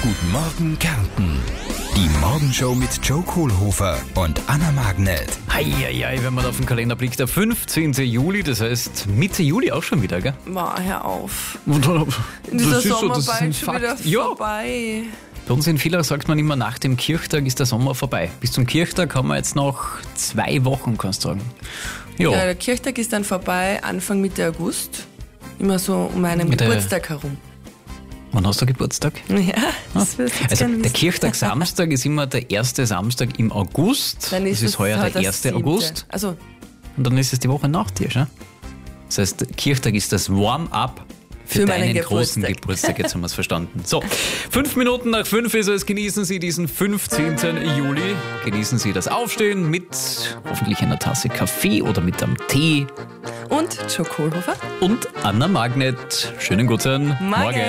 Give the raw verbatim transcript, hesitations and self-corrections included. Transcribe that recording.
Guten Morgen Kärnten. Die Morgenshow mit Joe Kohlhofer und Anna Magnet. Heieiei, wenn man auf den Kalender blickt, der fünfzehnten Juli, das heißt Mitte Juli auch schon wieder, gell? Ma, hör auf. Das Dieser ist so, Sommer das ist ein bald schon wieder Fakt. Ja, vorbei. bei uns in Villach sagt man immer, nach dem Kirchtag ist der Sommer vorbei. Bis zum Kirchtag haben wir jetzt noch zwei Wochen, kannst du sagen. Ja, Ja, der Kirchtag ist dann vorbei, Anfang Mitte August. Immer so um meinen Mit der- Geburtstag herum. wann hast du Geburtstag? Ja, das wirst du jetzt Also gerne der wissen. Kirchtag Samstag ist immer der erste Samstag im August. Dann das ist es heuer halt der das erste siebte. August. Also, Und dann ist es die Woche nach dir, schon? Das heißt, Kirchtag ist das Warm-up für, Für meinen deinen großen Geburtstag. Geburtstag. Jetzt haben wir es verstanden. So, fünf Minuten nach fünf ist es. Genießen Sie diesen fünfzehnten Juli. Genießen Sie das Aufstehen mit hoffentlich einer Tasse Kaffee oder mit einem Tee. und Joe Kohlhofer. Und Anna Magnet. Schönen guten Morgen.